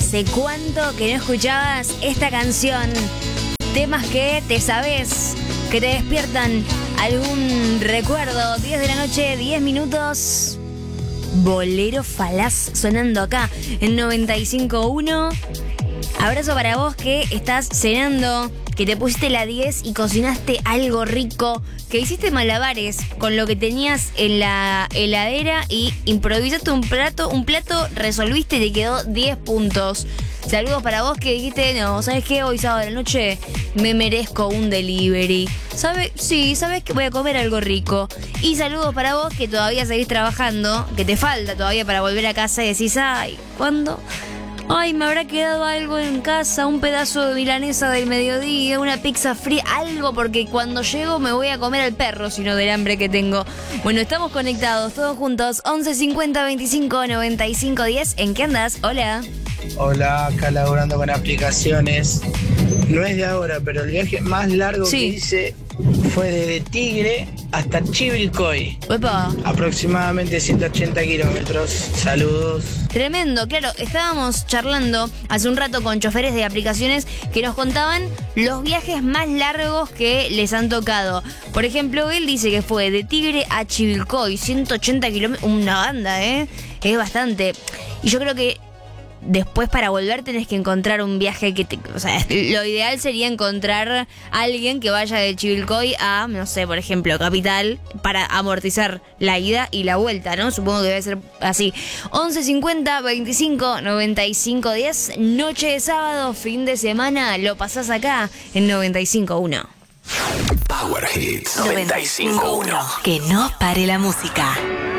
¿Hace cuánto que no escuchabas esta canción? Temas que te sabes, que te despiertan algún recuerdo. 10 de la noche, 10 minutos. Bolero Falaz sonando acá en 95.1. Abrazo para vos que estás cenando, que te pusiste la 10 y cocinaste algo rico, que hiciste malabares con lo que tenías en la heladera y improvisaste un plato, resolviste y te quedó 10 puntos. Saludos para vos que dijiste, no, ¿sabes qué? Hoy sábado de la noche me merezco un delivery. ¿Sabes que voy a comer algo rico? Y saludos para vos que todavía seguís trabajando, que te falta todavía para volver a casa y decís, ay, ¿cuándo? Ay, me habrá quedado algo en casa, un pedazo de milanesa del mediodía, una pizza fría, algo, porque cuando llego me voy a comer al perro, sino del hambre que tengo. Bueno, estamos conectados todos juntos, 11 50 25 95 10. ¿En qué andás? Hola. Hola, acá laburando con aplicaciones. No es de ahora, pero el viaje más largo que hice fue desde Tigre hasta Chivilcoy. Uepa. Aproximadamente 180 kilómetros. Saludos. Tremendo, claro, estábamos charlando hace un rato con choferes de aplicaciones que nos contaban los viajes más largos que les han tocado. Por ejemplo, él dice que fue de Tigre a Chivilcoy, 180 kilómetros, una banda, es bastante. Y yo creo que después para volver tenés que encontrar un viaje o sea, lo ideal sería encontrar a alguien que vaya de Chivilcoy a, no sé, por ejemplo, Capital, para amortizar la ida y la vuelta, ¿no? Supongo que debe ser así. 11 50 25 95 10, noche de sábado, fin de semana, lo pasás acá en 95.1. Power Hits 95.1. Que no pare la música.